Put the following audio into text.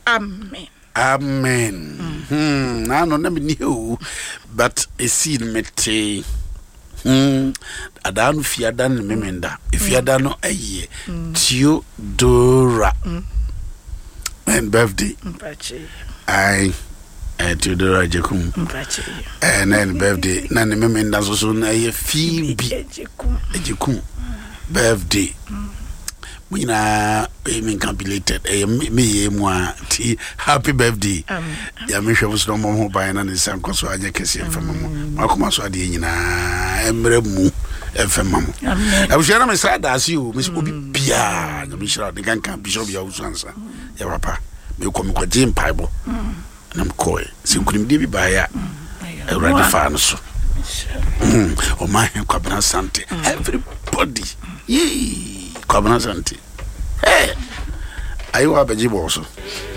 Amen. Amen. I don't know, but a seed mete. Adan fiadan memenda. If yadano a year, Theodora and birthday. I Theodora Jacum. And then birthday, Nanny Memenda so soon a Phoebe Jacum birthday. We na aiming compilated a me happy birthday. Yamisha was no more by an understand because I just from Macomas Adina Emremu FM. I was share my side as you, Miss Obi Pia, the Michelle, the Ganka Bishop Yausansa, Yapa, you come with Jim Pible, and I'm coy, so couldn't be by a ready fan. Oh, my Cabana Sante, everybody, yea. Cabana Santi. Hey, are you up a jib also?